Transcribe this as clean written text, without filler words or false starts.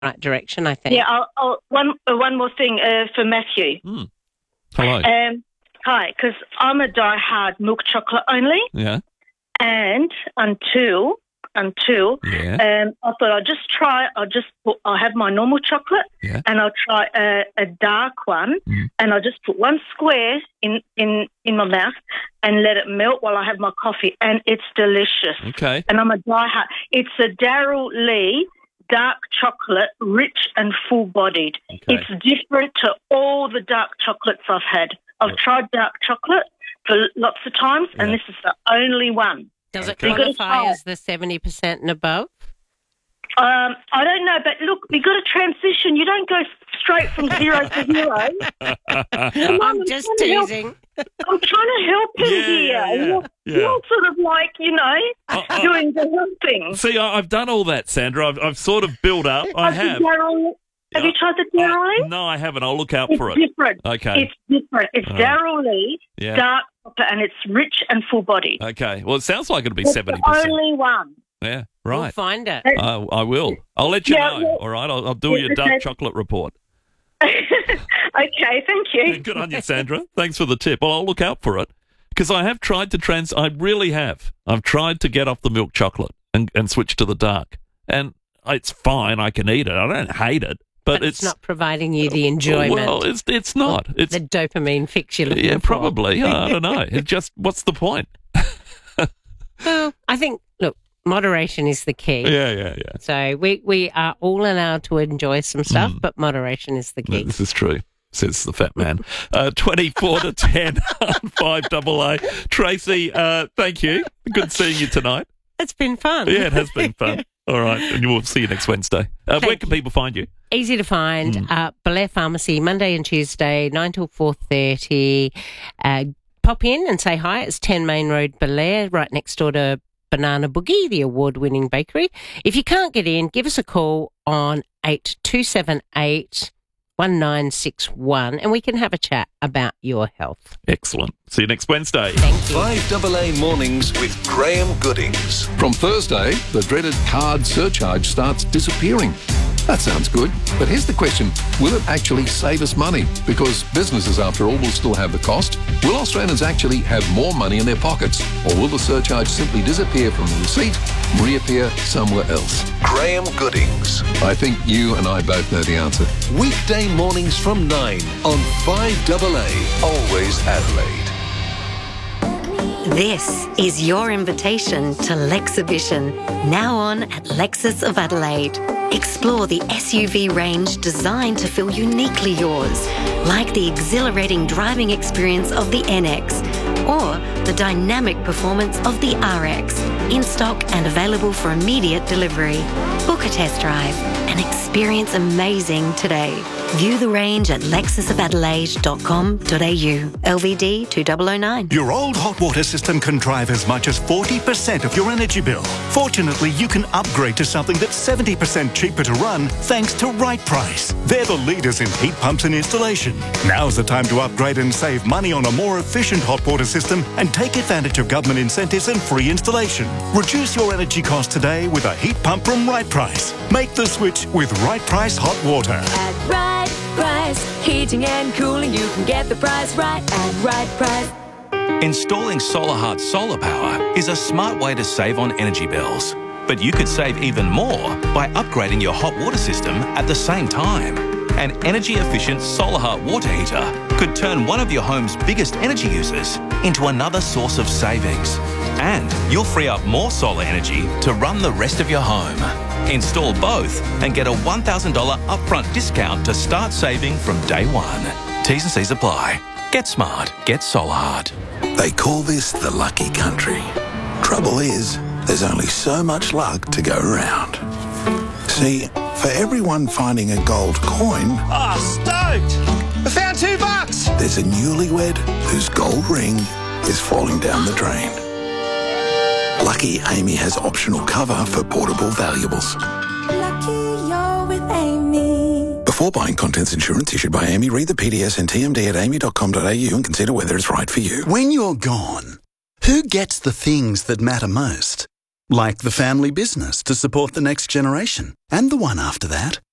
right direction, I think. Yeah, one more thing for Matthew. Hello. Hi, because I'm a die-hard milk chocolate only. Yeah. And until I thought I'll have my normal chocolate and I'll try a dark one and I'll just put one square in my mouth and let it melt while I have my coffee, and it's delicious. Okay. And I'm a die-hard. It's a Daryl Lee dark chocolate, rich and full-bodied. Okay. It's different to all the dark chocolates I've had. I've tried dark chocolate for lots of times, and this is the only one. Does it qualify as the 70% and above? I don't know, but look, we've got to transition. You don't go straight from zero to hero. I'm just teasing. I'm trying to help him here. You're sort of like, doing the wrong thing. See, I've done all that, Sandra. I've sort of built up. I have. Have you tried the Daryl Lee? No, I haven't. I'll look out for it. It's different. Okay. It's different. It's Daryl Lee, dark chocolate, and it's rich and full-bodied. Okay. Well, it sounds like it'll be It's 70%. the only one. Yeah, right. We'll find it. I will. I'll let you know. Well, all right. I'll do your dark chocolate report. Okay, thank you. Good on you, Sandra. Thanks for the tip. Well, I'll look out for it because I have tried to I really have. I've tried to get off the milk chocolate and switch to the dark. And it's fine. I can eat it. I don't hate it. But it's not providing you the enjoyment. Well, it's not. It's the dopamine fix you're looking for. Yeah, probably. I don't know. It just, what's the point? Well, I think, look, moderation is the key. Yeah. So we are all allowed to enjoy some stuff, but moderation is the key. This is true, says the fat man. 24 to 10 on 5AA. Tracy, thank you. Good seeing you tonight. It's been fun. Yeah, it has been fun. All right, and we'll see you next Wednesday. Where can people find you? Easy to find. Belair Pharmacy, Monday and Tuesday, 9 till 4:30. Pop in and say hi. It's 10 Main Road, Belair, right next door to Banana Boogie, the award-winning bakery. If you can't get in, give us a call on 8278 1961 and we can have a chat about your health. Excellent. See you next Wednesday. Thank you. 5AA Mornings with Graham Goodings. From Thursday, the dreaded card surcharge starts disappearing. That sounds good, but here's the question. Will it actually save us money? Because businesses, after all, will still have the cost. Will Australians actually have more money in their pockets? Or will the surcharge simply disappear from the receipt and reappear somewhere else? Graham Goodings. I think you and I both know the answer. Weekday mornings from 9 on 5AA. Always Adelaide. This is your invitation to Lexhibition, now on at Lexus of Adelaide. Explore the SUV range designed to feel uniquely yours, like the exhilarating driving experience of the NX or the dynamic performance of the RX, in stock and available for immediate delivery. Book a test drive and experience amazing today. View the range at lexusofadelaide.com.au. LVD 2009. Your old hot water system can drive as much as 40% of your energy bill. Fortunately, you can upgrade to something that's 70% cheaper to run thanks to Right Price. They're the leaders in heat pumps and installation. Now's the time to upgrade and save money on a more efficient hot water system and take advantage of government incentives and free installation. Reduce your energy costs today with a heat pump from Right Price. Make the switch with Right Price Hot Water. At Right Price, heating and cooling, you can get the price right at Right Price. Installing SolarHeart solar power is a smart way to save on energy bills. But you could save even more by upgrading your hot water system at the same time. An energy-efficient SolarHeart water heater could turn one of your home's biggest energy users into another source of savings. And you'll free up more solar energy to run the rest of your home. Install both and get a $1,000 upfront discount to start saving from day one. T's and C's apply. Get smart. Get SolarHeart. They call this the lucky country. Trouble is, there's only so much luck to go around. See, for everyone finding a gold coin... Oh, stoked! I found $2! There's a newlywed whose gold ring is falling down the drain. Lucky Amy has optional cover for portable valuables. Lucky you're with Amy. Before buying contents insurance issued by Amy, read the PDS and TMD at amy.com.au and consider whether it's right for you. When you're gone, who gets the things that matter most? Like the family business to support the next generation and the one after that.